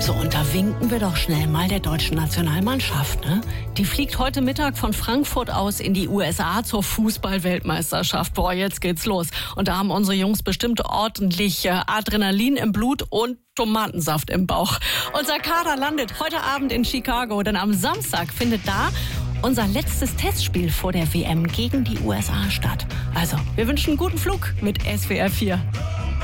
So, und da winken wir doch schnell mal der deutschen Nationalmannschaft, ne? Die fliegt heute Mittag von Frankfurt aus in die USA zur Fußball-Weltmeisterschaft. Boah, jetzt geht's los. Und da haben unsere Jungs bestimmt ordentlich Adrenalin im Blut und Tomatensaft im Bauch. Unser Kader landet heute Abend in Chicago, denn am Samstag findet da unser letztes Testspiel vor der WM gegen die USA statt. Also, wir wünschen einen guten Flug mit SWR 4.